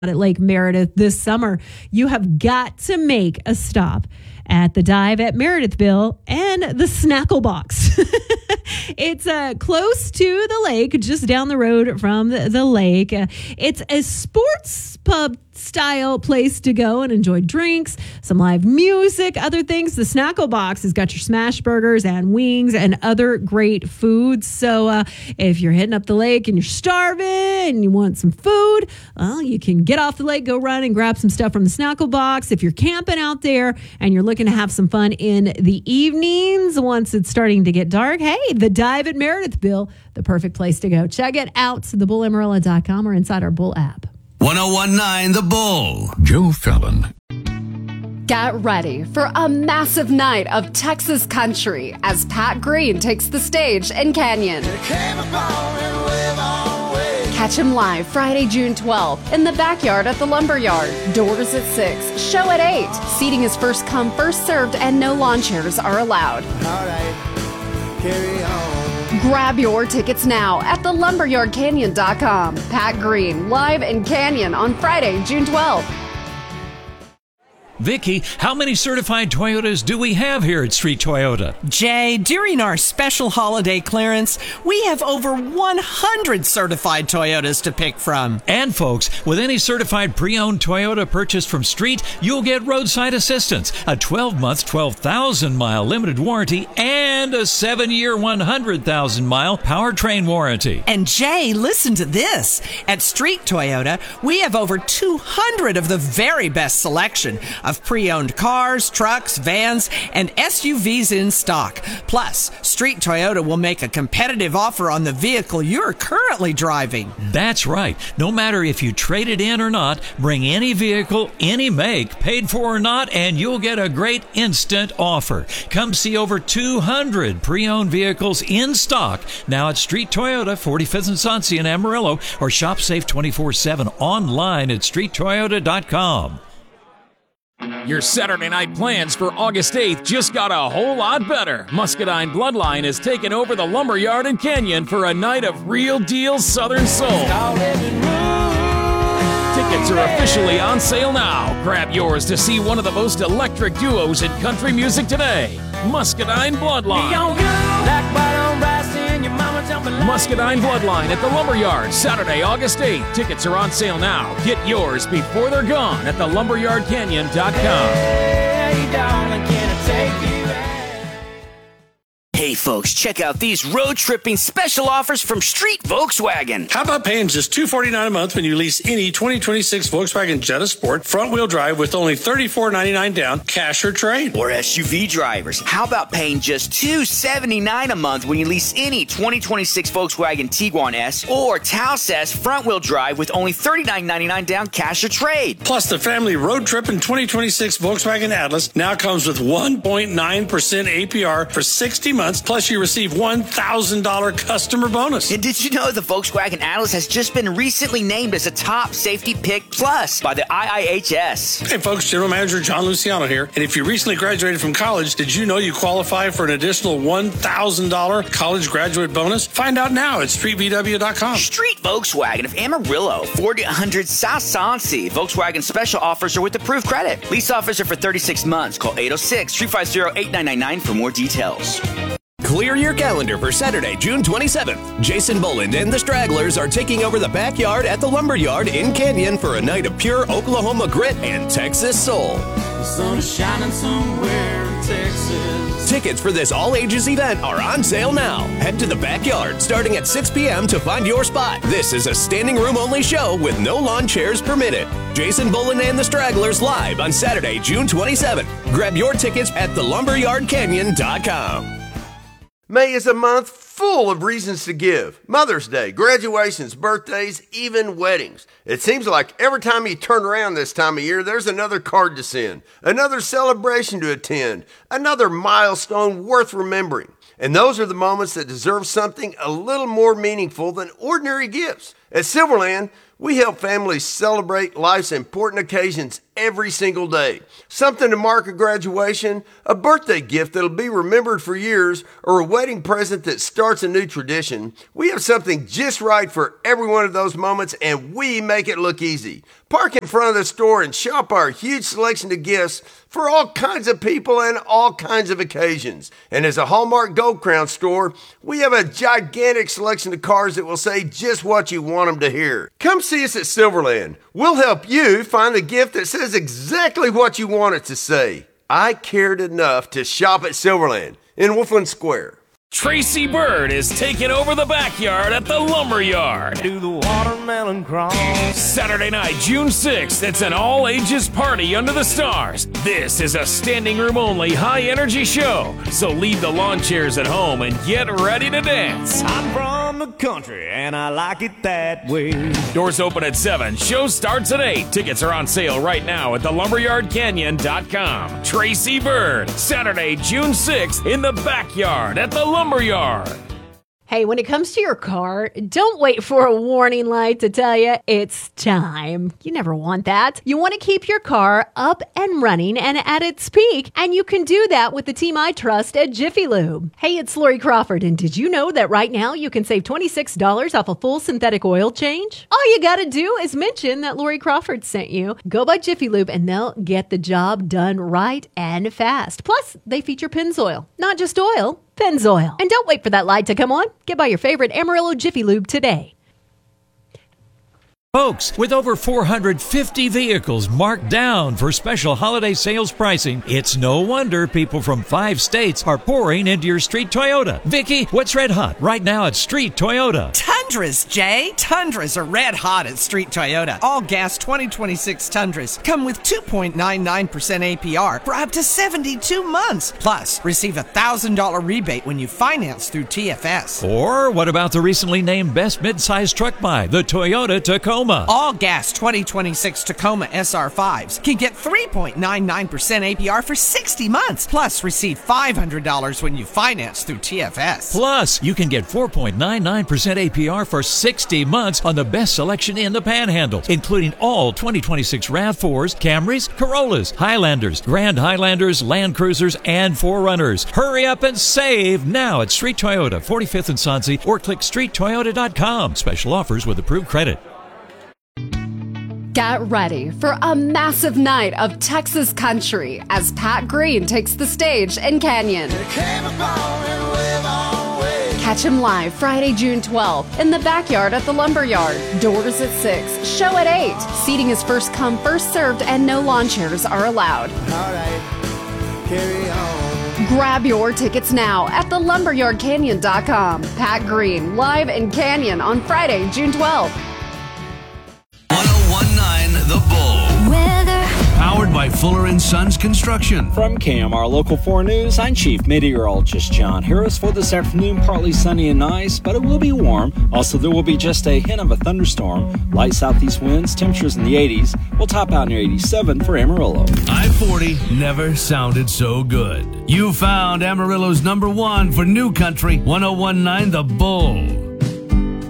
at Lake Meredith this summer, you have got to make a stop at the dive at Meredithville and the Snackle Box. It's close to the lake, just down the road from the lake. It's a sports pub style place to go and enjoy drinks, some live music, other things. The Snackle Box has got your smash burgers and wings and other great foods. So if you're hitting up the lake and you're starving and you want some food, well, you can get off the lake, go run and grab some stuff from the Snackle Box. If you're camping out there and you're looking to have some fun in the evenings once it's starting to get dark, hey, the dive at Meredithville, the perfect place to go. Check it out, thebullamorilla.com or inside our Bull app. 101.9 The Bull. Joe Fallon. Get ready for a massive night of Texas country as Pat Green takes the stage in Canyon. Catch him live Friday, June 12th in the backyard at the Lumberyard. Doors at 6, show at 8. Seating is first come, first served, and no lawn chairs are allowed. All right, carry on. Grab your tickets now at thelumberyardcanyon.com. Pat Green, live in Canyon on Friday, June 12th. Vicky, how many certified Toyotas do we have here at Street Toyota? Jay, during our special holiday clearance, we have over 100 certified Toyotas to pick from. And folks, with any certified pre-owned Toyota purchased from Street, you'll get roadside assistance, a 12-month, 12,000-mile limited warranty, and a 7-year, 100,000-mile powertrain warranty. And Jay, listen to this. At Street Toyota, we have over 200 of the very best selection of pre-owned cars, trucks, vans, and SUVs in stock. Plus, Street Toyota will make a competitive offer on the vehicle you're currently driving. That's right. No matter if you trade it in or not, bring any vehicle, any make, paid for or not, and you'll get a great instant offer. Come see over 200 pre-owned vehicles in stock now at Street Toyota, 45th and Sonsia in Amarillo, or shop safe 24/7 online at streettoyota.com. Your Saturday night plans for August 8th just got a whole lot better. Muscadine Bloodline has taken over the Lumberyard in Canyon for a night of real deal Southern soul. Tickets are officially on sale now. Grab yours to see one of the most electric duos in country music today, Muscadine Bloodline. Muscadine Bloodline at the Lumberyard, Saturday, August 8th. Tickets are on sale now. Get yours before they're gone at thelumberyardcanyon.com. Hey, darling, can I take you? Hey folks, check out these road tripping special offers from Street Volkswagen. How about paying just $249 a month when you lease any 2026 Volkswagen Jetta Sport front-wheel drive with only $34.99 down, cash or trade? Or SUV drivers, how about paying just $279 a month when you lease any 2026 Volkswagen Tiguan S or Taos S front-wheel drive with only $39.99 down, cash or trade? Plus, the family road trip in 2026 Volkswagen Atlas now comes with 1.9% APR for 60 months. Plus, you receive $1,000 customer bonus. And did you know the Volkswagen Atlas has just been recently named as a top safety pick plus by the IIHS? Hey folks, General Manager John Luciano here. And if you recently graduated from college, did you know you qualify for an additional $1,000 college graduate bonus? Find out now at streetvw.com. Street Volkswagen of Amarillo, 4000 South Sonsi. Volkswagen special offers are with approved credit. Lease offers are for 36 months. Call 806-350-8999 for more details. Clear your calendar for Saturday, June 27th. Jason Boland and the Stragglers are taking over the backyard at the Lumberyard in Canyon for a night of pure Oklahoma grit and Texas soul. The sun is shining somewhere in Texas. Tickets for this all-ages event are on sale now. Head to the backyard starting at 6 p.m. to find your spot. This is a standing room only show with no lawn chairs permitted. Jason Boland and the Stragglers live on Saturday, June 27th. Grab your tickets at thelumberyardcanyon.com. May is a month full of reasons to give. Mother's Day, graduations, birthdays, even weddings. It seems like every time you turn around this time of year, there's another card to send, another celebration to attend, another milestone worth remembering. And those are the moments that deserve something a little more meaningful than ordinary gifts. At Silverland, we help families celebrate life's important occasions every single day. Something to mark a graduation, a birthday gift that'll be remembered for years, or a wedding present that stirs starts a new tradition, we have something just right for every one of those moments, and we make it look easy. Park in front of the store and shop our huge selection of gifts for all kinds of people and all kinds of occasions. And as a Hallmark Gold Crown store, we have a gigantic selection of cars that will say just what you want them to hear. Come see us at Silverland. We'll help you find the gift that says exactly what you want it to say. I cared enough to shop at Silverland in Wolfland Square. Tracy Bird is taking over the backyard at the Lumberyard. Do the watermelon crawl. Saturday night, June 6th, it's an all-ages party under the stars. This is a standing room only high-energy show, so leave the lawn chairs at home and get ready to dance. I'm from the country and I like it that way. Doors open at 7, show starts at 8. Tickets are on sale right now at thelumberyardcanyon.com. Tracy Bird, Saturday, June 6th, in the backyard at the Lumberyard. Hey, when it comes to your car, don't wait for a warning light to tell you it's time. You never want that. You want to keep your car up and running and at its peak, and you can do that with the team I trust at Jiffy Lube. Hey, it's Lori Crawford, and did you know that right now you can save $26 off a full synthetic oil change? All you got to do is mention that Lori Crawford sent you. Go by Jiffy Lube, and they'll get the job done right and fast. Plus, they feature Pennzoil. Not just oil, Pennzoil. And don't wait for that light to come on. Get by your favorite Amarillo Jiffy Lube today. Folks, with over 450 vehicles marked down for special holiday sales pricing, it's no wonder people from 5 states are pouring into your Street Toyota. Vicky, what's red hot right now at Street Toyota? Tundras, Jay. Tundras are red hot at Street Toyota. All gas 2026 Tundras come with 2.99% APR for up to 72 months. Plus, receive a $1,000 rebate when you finance through TFS. Or what about the recently named Best Midsize Truck Buy, the Toyota Tacoma? All gas 2026 Tacoma SR5s can get 3.99% APR for 60 months. Plus, receive $500 when you finance through TFS. Plus, you can get 4.99% APR for 60 months on the best selection in the Panhandle, including all 2026 RAV4s, Camrys, Corollas, Highlanders, Grand Highlanders, Land Cruisers, and 4Runners. Hurry up and save now at Street Toyota, 45th and Sonse, or click streettoyota.com. Special offers with approved credit. Get ready for a massive night of Texas country as Pat Green takes the stage in Canyon. Catch him live Friday, June 12th in the backyard at the Lumberyard. Doors at 6, show at 8. Seating is first come, first served, and no lawn chairs are allowed. All right, carry on. Grab your tickets now at thelumberyardcanyon.com. Pat Green, live in Canyon on Friday, June 12th. 1019 The Bull. Weather. Powered by Fuller & Sons Construction. From KMR Local 4 News, I'm Chief Meteorologist John Harris. For this afternoon, partly sunny and nice, but it will be warm. Also, there will be just a hint of a thunderstorm. Light southeast winds, temperatures in the 80s. We'll top out near 87 for Amarillo. I-40 never sounded so good. You found Amarillo's #1 for New Country, 1019 The Bull.